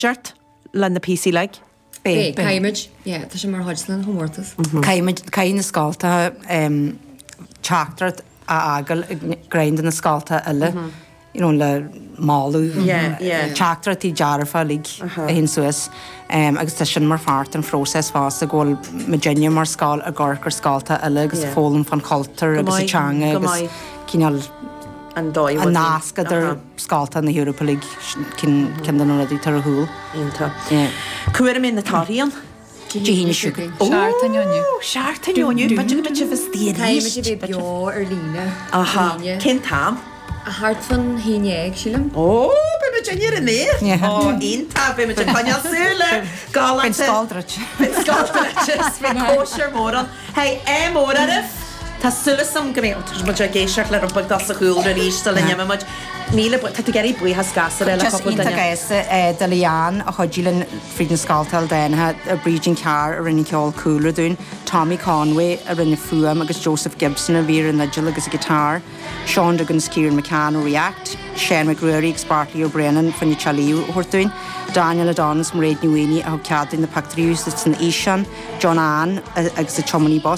Jart le na PC leg. Caiimid, tá sé mar Hodgson Homortas. Caiim na scalta teachtar a agal grind na scalta eile le máú teachtar tí dearfa lig a hin Suas agus tá sin mar fart an froses fás a ggóil Virginia mar scáil a ggurcar scalta eile agus fólam fan cultar agus a teanga agus cíneal an nasca ar scalta na Europa League cin den ruí tar a húil. Ínta. Cuir am na táíon? Gíine siúga. Seaartainniu, ba tu bit fistí. Caiimid bhí beo ar lína. Aha, cin tam? A hart fan híineag sílam. Ó, be Virginia in éir? Ó, ínta, be Virginia paneal súla. Gála. Ben scaldrat. Ben scaldrat, ben cóisiir móran. Hei, mór arif. Tá sulas am gréalt, mas a géiseach le rumpag das a chúil a rístal a nyama mud míle tá tu gerí buí has gasar eile coppa daine. Just ínta de Leanne a chodílan frídin scaltal dainethe a Breeding Car a rinne ceol coolar dún, Tommy Conway a rinne fuam agus Joseph Gibson a bhír in nigil agus a guitar, Sean Duggan Kieran McCann o React, Shane McGrory ag Sparky O'Brien fanny Chaliú hortún, Daniel Adonis m Réid Newini a ceadún na Pactriús that's an Ishan, John Ann agus a Chomony Boss